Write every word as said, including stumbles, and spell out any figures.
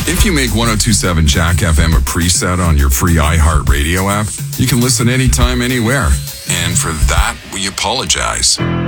If you make ten twenty-seven Jack F M a preset on your free iHeartRadio app, you can listen anytime, anywhere. And for that, we apologize.